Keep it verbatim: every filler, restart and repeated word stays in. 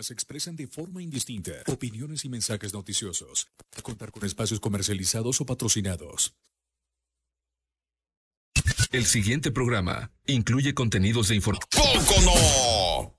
se expresan de forma indistinta. Opiniones y mensajes noticiosos. A contar con espacios comercializados o patrocinados. El siguiente programa incluye contenidos de información. ¡Poco no!